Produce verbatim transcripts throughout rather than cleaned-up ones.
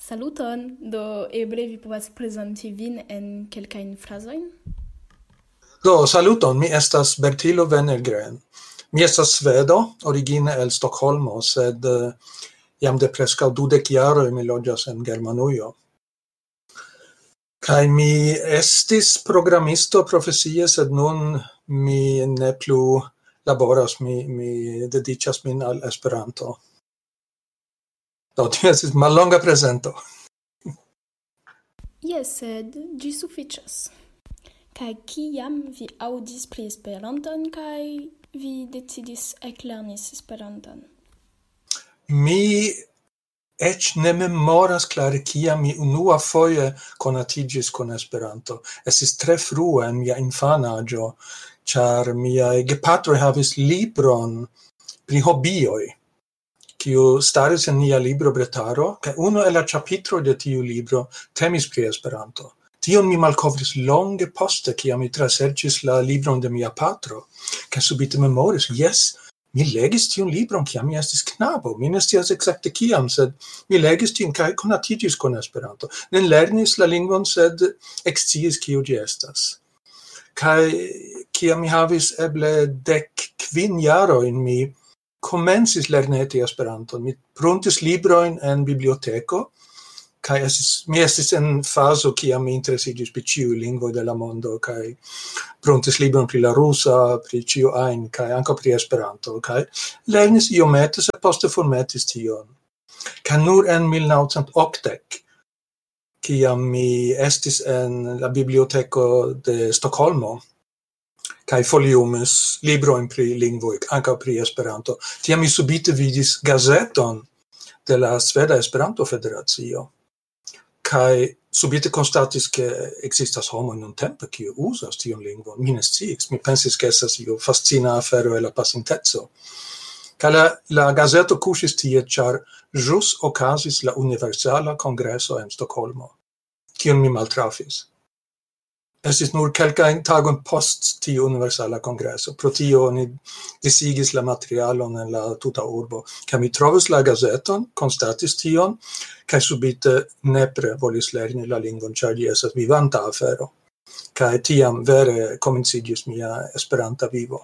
Saluton, do eble vi povas prezenti vin en kelkajn frazojn? Do, saluton, mi estas Bertilo Wennergren. Mi estas svedo, origine el Stockholmo, sed uh, jam de preskaŭ dudek jaroj mi loĝas en Germanujo. Kaj mi estis programisto profesie, sed nun mi ne plu laboras, mi, mi dediĉas min al Esperanto. Do, tio estis mallonga prezento. Jes, sed ĝi sufiĉas. Kaj kiam vi aŭdis pri Esperanton kaj vi decidis eklerni Esperanton? Mi eĉ ne memoras klare kiam mi unuafoje konatiĝis kun Esperanto. Estis tre frue en mia infanaĝo, ĉar miaj gepatroj havis libron pri hobioj, kiu staris en nia librobretaro, kaj unu el la ĉapitroj de tiu libro temis pri Esperanto. Tion mi malkovris longe poste, kiam mi traserĉis la libron de mia patro, kaj subite memoris, jes, mi legis tiun libron kiam mi estis knabo. Mi ne scias ekzakte kiam, sed mi legis tion kaj konatiĝis kun Esperanto. Ne lernis la lingvon, sed eksciis kiu ĝi estas. Kaj kiam mi havis eble dek kvin jarojn, mi komencis lerneti Esperanton. Mi pruntis librojn en biblioteko, kaj estis, mi estis en fazo kiam mi interesiĝis pri ĉiuj lingvoj de la mondo, kaj pruntis libron pri la rusa, pri ĉio ajn, kaj ankaŭ pri Esperanto, kaj lernis iomete, sed poste formetis tion. Kaj nur en mil naŭcent okdek, kiam mi estis en la biblioteko de Stokholmo, kaj foliumis librojn pri lingvoj, ankaŭ pri Esperanto, tiam mi subite vidis gazeton de la Sveda Esperanto-Federacio, kaj subite konstatis, ke ekzistas homoj nuntempe, kiuj uzas tiun lingvon. Mi ne sciis, mi pensis, ke estas io fascina afero el la pasinteco. Kaj la, la gazeto kuŝis tie, ĉar ĵus okazis la Universala Kongreso en Stokholmo, kiun mi maltrafis. Estis nur kelkajn tagojn post tiu Universala Kongreso. Pro tio oni disigis la materialon en la tuta urbo. Kaj mi trovis la gazeton, konstatis tion, kaj subite nepre volis lerni la lingvon, ĉar ĝi estas vivanta afero. Kaj tiam vere komenciĝis mia Esperanta vivo.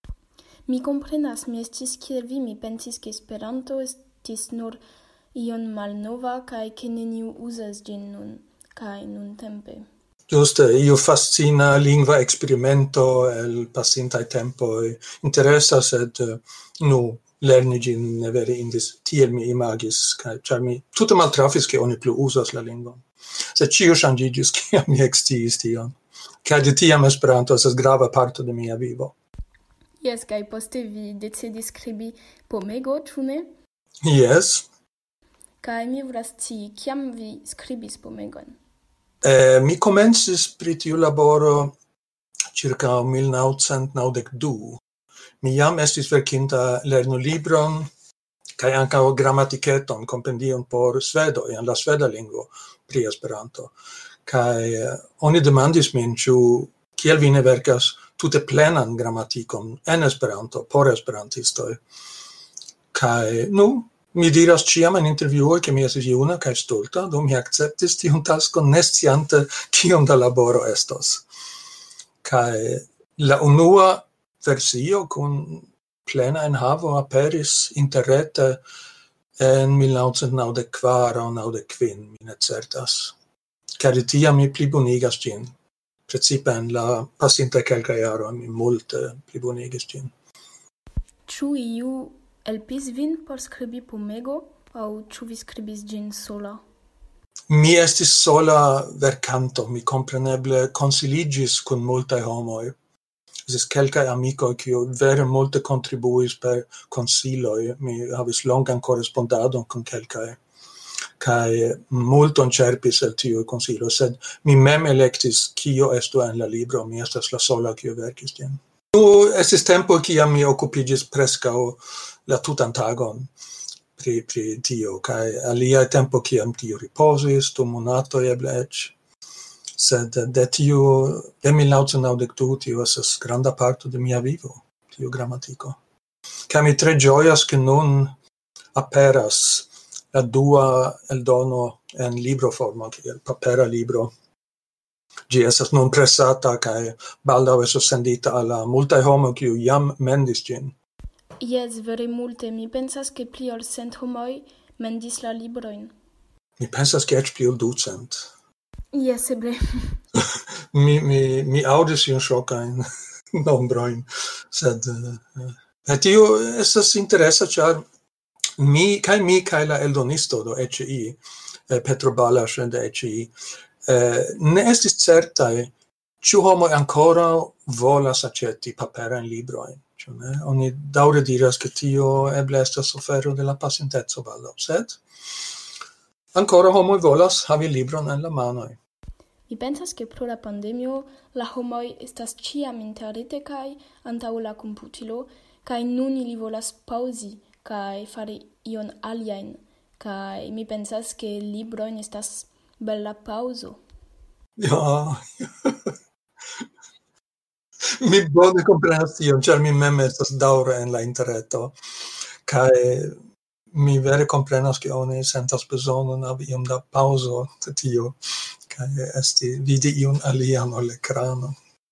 Mi komprenas, mi estis kiel vi, mi pensis, ke Esperanto estis nur ion malnova kaj ke neniu uzas ĝin nun kaj nuntempe. Giuste, io fascina lingva experimento el pasintai tempoi interessa, sed nu lerni gin ne vere indis tiel mi imagis, char mi tutte maltrafis che oni plu usas la lingvon. Sed cio ŝanĝiĝis kiam mi eksciis tion. Kaj de tiam Esperanto estas grava parto de mia vivo. Jes, kaj poste vi decidis skribi Pomego, ĉu ne? Yes. Kaj mi volas scii, kiam vi skribis Pomegon? Eh, mi komencis pri tiu laboro circa mil naŭcent naŭdek du. Mi jam estis verkinta lernolibron kaj ankaŭ gramatiketon, kompendion por svedoj en la sveda lingvo pri Esperanto. Kaj eh, oni demandis min, ĉu kiel vi ne verkas tute plenan gramatikon en Esperanto por esperantistoj. Kaj nu mi diras ĉiam en intervjuoj, ke mi estis juna kaj stulta, do mi akceptis tiun taskon ne sciante kiom da laboro estos. Kaj la unua versio kun plena enhavo aperis interrete en mil naŭcent naŭdek kvar aŭ naŭdek kvin, mi ne certas. Kaj de tiam mi plibonigas ĝin. Precipe en la pasintaj kelkaj jaroj mi multe plibonigis ĝin. Ĉu iu helpis vin por skribi Pomego, aŭ ĉu vi skribis ĝin sola? Mi estis sola verkanto, mi kompreneble konsiliĝis kun multaj homoj. Estis kelkaj amikoj, kiuj vere multe kontribuis per konsiloj. Mi havis longan korespondadon kun kelkaj, kaj multon ĉerpis el tiuj konsiloj, sed mi mem elektis kio estu en la libro, mi estas la sola, kiu verkis ĝin. Nu, estis tempo kiam mi okupiĝis preskaŭ la tutan tagon pri, pri tio, kaj alia tempo kiam tio riposis, du monatoj eble eĉ. Sed de tiu, de mil naŭcent naŭdek du, tio estas granda parto de mia vivo, tiu gramatiko. Kaj mi tre ĝojas, ke nun aperas la dua eldono en libro forma, kiel papera libro. Gi estas nun pressata kaj baldaŭ estos sendita al la multaj homoj kiuj jam mendis ĝin. Yes, vere multe. Mi pensas ke pli ol cent homoj mendis la librojn. Mi pensas ke eĉ pli ol ducent. Yes, eble. mi mi mi aŭdis iun ŝokajn nombrojn, sed uh, tio estas interesa, ĉar mi kaj mi kaj la eldonisto do E C I, eh, Petro Balas de E C I, eh, ne estis certaj ĉu homoj ankoraŭ volas aĉeti paperajn librojn. Ĉu ne? Oni daŭre diras ke tio eble estas sufero de la pasinteco baldaŭ, sed ankoraŭ homoj volas havi libron en la manoj. Mi pensas ke pro la pandemio la homoj estas ĉiam interrete kaj antaŭ la komputilo, kaj nun ili volas paŭzi kaj fari ion aliajn, kaj mi pensas ke librojn estas bela paŭzo. Ja, mi bone komprenas tion, ĉar mi mem estas daŭre en la interreto, kaj mi vere komprenas ke oni sentas bezonon havi iom da paŭzo de tio, kaj esti vidi iun alian ol ekrano.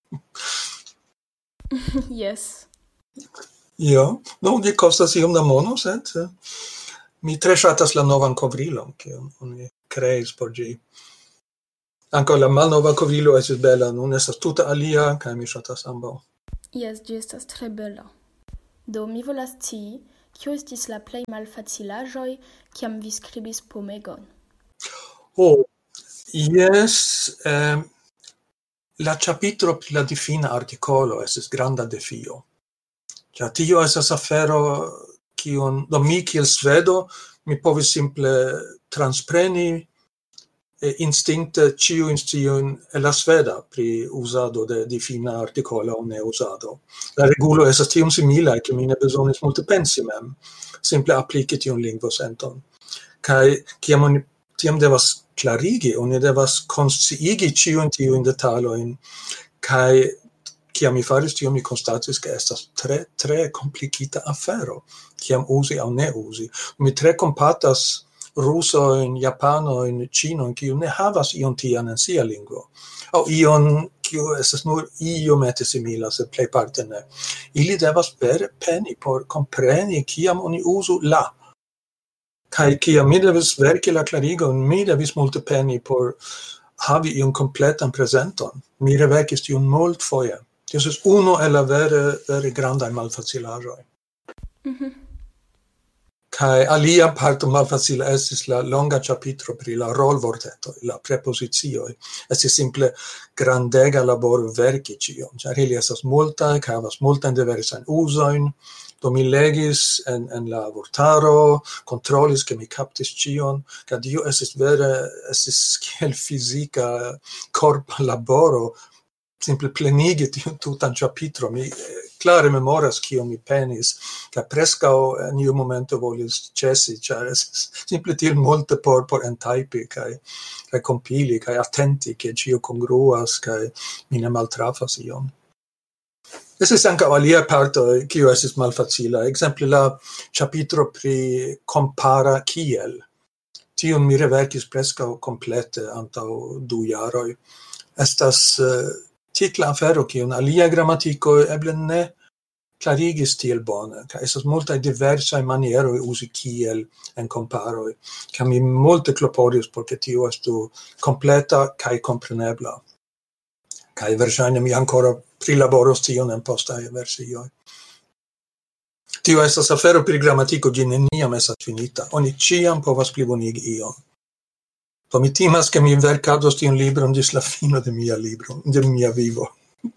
Yes. Ja, no, ĝi kostas iom da mono, sed eh, mi tre ŝatas la novan kovrilon, kiun oni kreis por ĝi. Ankaŭ la malnova kovrilo estis bela, nun estas tute alia, kaj mi ŝatas ambaŭ. Yes, ĝi estas tre bela. Do mi volas scii, kio estis la plej malfacilaĵoj, kiam vi skribis Pomegon? Oh, yes, eh, la ĉapitro pri la difina artikolo estis granda defio. Ĉar tio estas afero kiun do mi kiel svedo mi povis simple transpreni eh, instinkte ĉiujn sciojn el la sveda pri uzado de difina artikolo aŭ ne uzado. La regulo estas tiom similaj, ke mi ne bezonis multe pensi mem, simple apliki tiun lingvosenton. Kaj kiam oni tiam devas klarigi, oni devas konsciigi ĉiujn tiujn detalojn, kaj kiam mi faris tio, mi konstatis ke estas tre, tre komplikita afero, kiam uzi aŭ ne uzi. Mi tre kompatas rusojn, japanojn, ĉinojn, kiu ne havas ion tian en sia lingvo. Aŭ ion, kiu estas nur iomete simila, sed plejparte ne. Ili devas vere peni por kompreni kiam oni uzu la. Kaj kiam mi devis verki la klarigon, mi devis multe peni por havi iun kompletan prezenton. Mi reverkis tion multfoje. Tio estas unu el la vere, vere grandaj malfacilaĵoj. Mhm. Kaj alia parto malfacila estis la longa ĉapitro pri la rolvortetoj, la prepozicioj. Estis simple grandega laboro verki ĉion, ĉar ili estas multaj kaj havas multajn diversajn uzojn. Do mi legis en, en la vortaro, kontrolis ke mi kaptis ĉion, kaj tio estis vere estis kiel fizika korpa laboro, simple plenigi tiun tutan ĉapitro. Mi klare memoras kion mi penis, kaj preskaŭ en iu momento volis ĉesi, ĉar estis simple tiel multe por por entajpi kaj kaj kompili kaj atenti ke ĉio kongruas kaj mi ne maltrafas ion. Estis ankaŭ alia parto kiu estis malfacila, ekzemple la ĉapitro pri kompara kiel. Tion mi reverkis preskaŭ komplete antaŭ du jaroj. Estas uh, titla afero kiun alia gramatiko eble ne klarigis tiel bone, kaj estas multaj diversaj manieroj uzi kiel en komparoj, kaj mi multe klopodis por ke tio estu kompleta kaj komprenebla. Kaj verŝajne mi ankoraŭ prilaboros tion en postaj versioj. Tio estas afero pri gramatiko, ĝi neniam estas finita. Oni ĉiam povas plibonigi ion. Do mi timas ke mi verkados tiun libron ĝis la fino de mia libro, de mia vivo.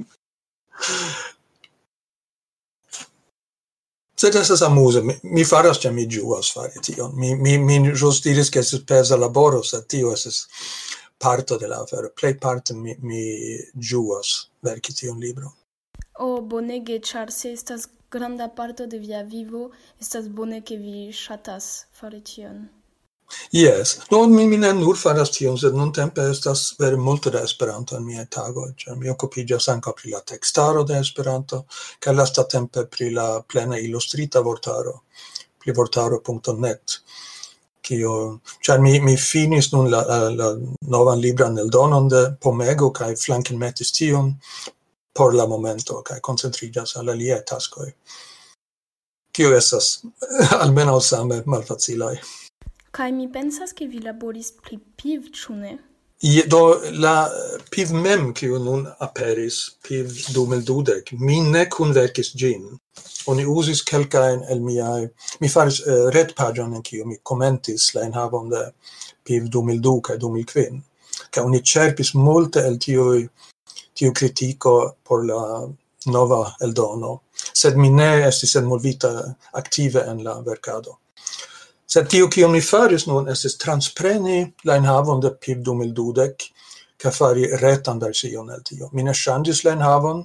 Sed estas amuze, mi, mi faras ĉar mi ĝuas fari tion. Mi, mi, mi ĵus diris ke estas peza laboro, sed tio estas parto de la afero. Plejparte mi, mi ĝuas verki tiun libron. Oh, bonege, ĉar se estas granda parto de via vivo, estas bone ke vi ŝatas fari tion. Yes, no, mi, mi ne nur faras tion, sed nuntempe estas vere multe da Esperanto en miaj tagoj, ĉar mi okupiĝas ankaŭ pri la tekstaro de Esperanto, kaj lastatempe pri la plena ilustrita vortaro, pri vortaro punkto net. Kio, cioè mi, mi finis nun la, la, la novan libran el donon de Pomego, kai flanken metis tion por la momento, kai concentrigas al aliae taskoi. Kio estas almeno same malfacilai. Kai mi pensas che vi laboris pri piv, ĉu ne? Je, do la piv mem, kiu nun aperis, piv du mil dudek, mi ne kunverkis gin. Oni usis kelkajn el miaj, mi faris uh, retpaĝon en kiu mi komentis la enhavon de piv du mil du kaj du mil kvin. Kaj oni ĉerpis multe el tiuj tiu kritiko por la nova eldono, sed mi ne estis envolvita aktive en la verkado. Sed tio kiu mi faris nun estis transpreni la enhavon de piv du mil dudek kaj fari retan version el tio. Mi ne ŝanĝis la enhavon,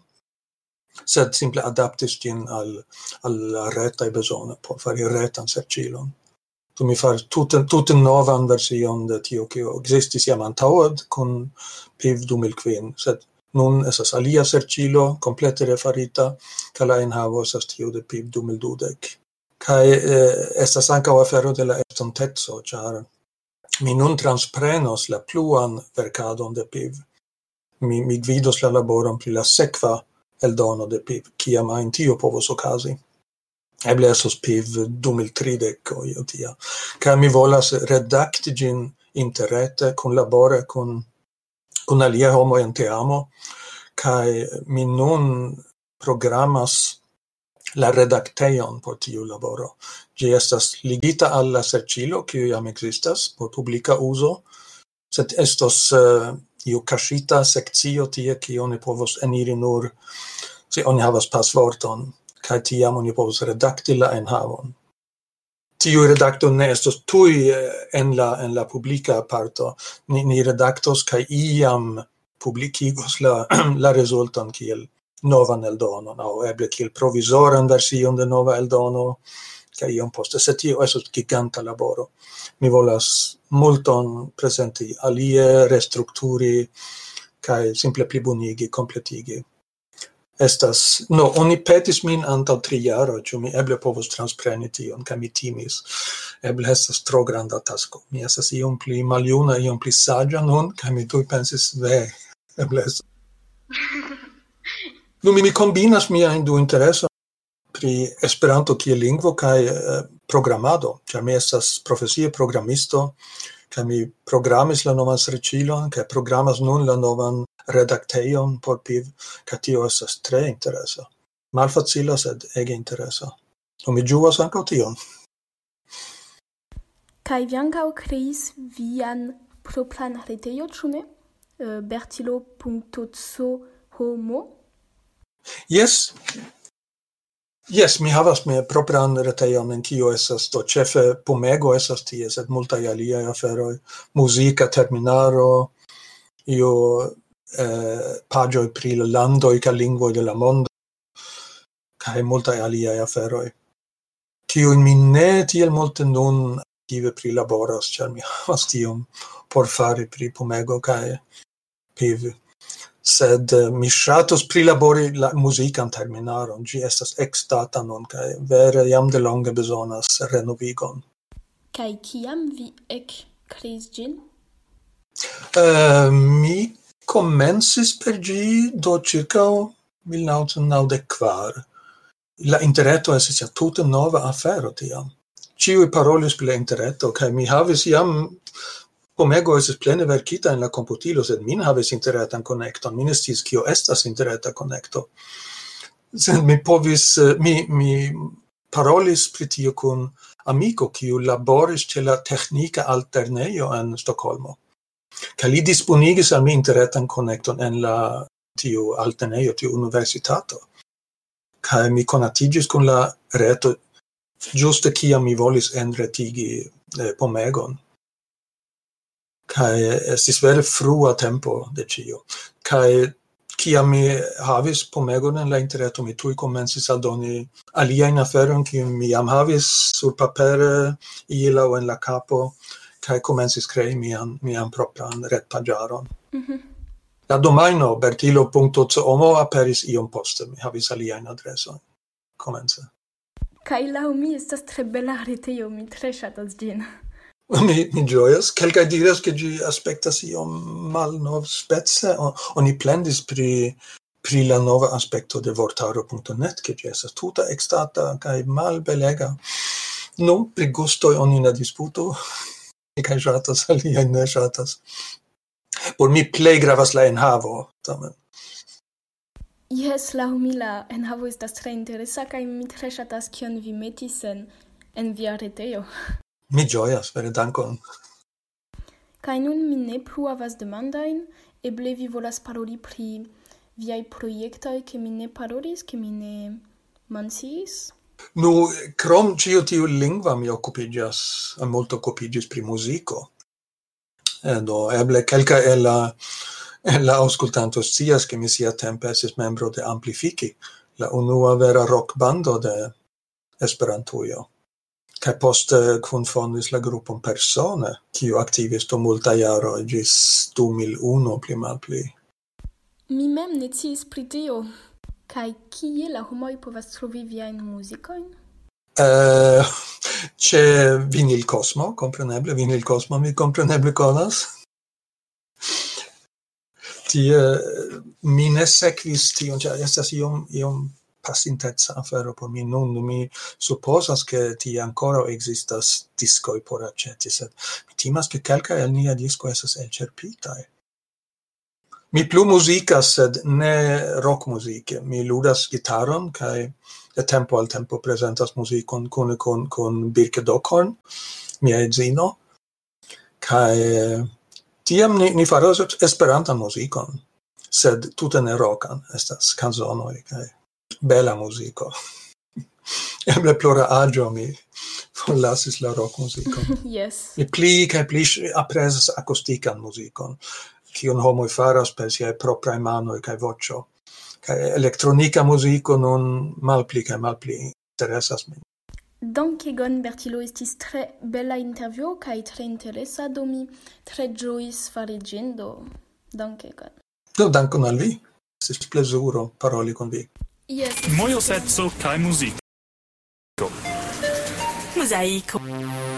sed simple adaptis ĝin al al la retaj bezonoj por fari retan serĉilon. Do mi faris tute tute novan version de tio kiu ekzistis jam antaŭe kun piv du mil kvin, sed nun estas alia serĉilo komplete refarita kaj la enhavo estas tiu de piv du mil dudek. Kai eh, estas ankaŭ afero de la estonteco, ĉar mi nun transprenos la pluan verkadon de piv. Mi, mi gvidos la laboron pri la sekva eldono de piv, kiam ajn tio povos okazi. Eble estos piv du mil tridek o io tia. Kai mi volas redakti ĝin interrete kunlabore kun kun aliaj homoj en teamo, kai mi nun programas la redaktejon por tiu laboro. Ĝi estas ligita al la serĉilo, kiu jam ekzistas por publika uzo, sed estos uh, iu kaŝita sekcio tie, kie oni povos eniri nur se oni havas pasvorton, kaj tiam oni povos redakti la enhavon. Tiu redakto ne estos tuj en la en la publika parto. Ni, ni redaktos kaj iam publikigos la la rezulton kiel novan eldonon, aŭ eble kiel provizoran version de nova eldono, kaj iom poste. Sed tio estos giganta laboro. Mi volas multon presenti alie, restrukturi kaj simple plibonigi, kompletigi. Estas, no, oni petis min antaŭ tri jaroj, ĉu mi eble povos transpreni tion, kaj mi timis. Eble estas tro granda tasko. Mi estas iom pli maljuna, iom pli saĝa nun, kaj mi tuj pensis, ve, eble estas. Nu, mi, mi kombinas miajn du interesojn pri Esperanto kiel lingvo kaj eh, programado, ĉar mi estas profesie programisto, kaj mi programis la novan serĉilon, kaj programas nun la novan redaktejon por piv, kaj tio estas tre interesa. Malfacila, sed ege interesa. Nu, mi ĝuas ankaŭ tion. Kaj vi ankaŭ kreis vian propran retejon, ĉu ne? Uh, bertilo punkto co mo. Yes, yes, mi havas mia propran retejon en kiu estas do ĉefe Pomego estas tie, sed multaj aliaj aferoj, muzika terminaro, io eh, paĝoj pri la landoj kaj lingvoj de la mondo, kaj multaj aliaj aferoj, kiujn mi ne tiel multe nun aktive prilaboras, ĉar mi havas tiom por fari pri Pomego kaj piv. Sed uh, mi ŝatus prilabori la muzikan terminaron. Ĝi estas ekstata nun kaj vere jam de longe bezonas renovigon. Kaj kiam vi ekkreis ĝin? Uh, mi komencis per ĝi do ĉirkaŭ mil naŭcent naŭdek kvar. La interreto estis ja tute nova afero tiam. Ĉiuj parolis pri la interreto kaj mi havis jam Pomego estis plene verkita en la komputilo, sed min havis interretan konekton. Mi ne sciis kio estas interreta konekto. Sed mi povis, mi, mi parolis pri tio kun amiko, kiu laboris ĉe la teknika altlernejo en Stokholmo. Kaj li disponigis al mi interretan konekton en la tiu altlernejo, tiu universitato. Kaj mi konatiĝis kun la reto ĝuste kiam mi volis enretigi eh, Pomegon. Kai estis vere frua tempo de ĉio. Kai kiam mi havis Pomegon en la interreto, mi tuj komencis aldoni aliajn aferojn, kiujn mi jam havis surpapere ila aŭ en la kapo, kaj komencis krei mian, mian propran retpaĝaron. Mm-hmm. La domajno bertilo punkto com aperis iom poste, mi havis aliajn adresojn komence. Kaj laŭ mi estas tre bela retejo, mi tre ŝatas ĝin. Mi, mi gioias. Quelcae diras che gi aspectas iom mal nov speze. O- Oni plendis pri, pri la nova aspecto de vortaro punto net, che gi estas tuta extata cae mal belega. Nu, pri gustoi oni ne disputu. Mi cae shatas, aliai ne shatas. Por mi plei gravas la enhavo, tamen. Yes, la humila enhavo estas tre interesa kaj mi tre ŝatas kion vi metis en en via retejo. Mi gioias, vere dankon. Kaj nun mi ne plu havas demandojn, eble vi volas paroli pri viaj projektoj, ke mi ne parolis, ke mi ne menciis? Nu, krom cio tiu lingva mi occupigas, molto occupigis pri musico. E do, eble kelka el la, el la auscultanto scias che mi sia tempe esis membro de Amplifiki, la unua vera rock bando de Esperantujo. Kai poste kunfondis la grupon Persone, kiu aktivis dum multa jaro gis du mil unu pli malpli. Mi mem ne sciis pri tio. Kaj kie la homoj povas trovi viajn muzikojn? Uh, c'è Vinil Cosmo, compreneble, Vinil Cosmo mi compreneble conas. Tie mi ne sekvis tion, cioè estas iom, iom pasintezza afero por mi nun, mi supposas che tie ancora existas discoi por aceti, sed mi timas che kelka el nia disco estas elcerpitai. Mi plu musicas, sed ne rock musique. Mi ludas gitaron, kai de tempo al tempo presentas musicon cune con, con Birke Dockhorn, mia edzino, kai tiam ni, ni faros esperantan musicon, sed tute ne rockan, estas canzonoi, kai bella musico. Eble plora agio mi forlasis la rock musicon. Yes. Mi pli kai pli apresas akustikan musicon, kiun homoj faras per siaj propraj manoj kaj voĉo. Kaj elektronika muziko nun malpli kaj malpli interesas min. Dankegon, Bertilo, estis tre bela intervjuo kaj tre interesa, do mi tre ĝojis fari ĝin, do dankegon. Do dankon al vi. Estis plezuro paroli kun vi. Yes. Mojoseco kaj muziko. Mosaico.